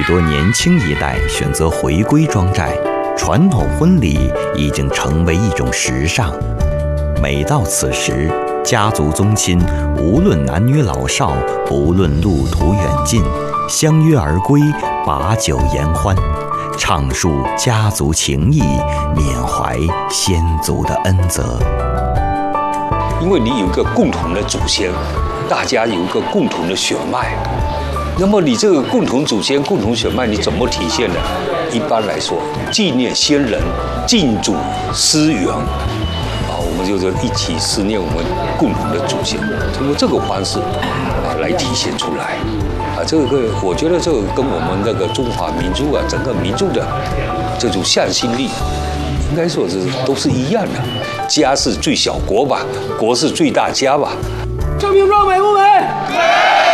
多年轻一代选择回归庄寨，传统婚礼已经成为一种时尚。每到此时，家族宗亲无论男女老少，不论路途远近，相约而归，把酒言欢，畅述家族情谊，缅怀先祖的恩泽。 因为你有一个共同的祖先，大家有一个共同的血脉，那么你这个共同祖先、共同血脉，你怎么体现呢？一般来说，纪念先人，敬祖思源，我们就是一起思念我们共同的祖先，通过这个方式来体现出来。这个我觉得这个跟我们那个中华民族整个民族的这种向心力，应该说是都是一样的。家是最小国吧，国是最大家吧。 这瓶装美不美？美。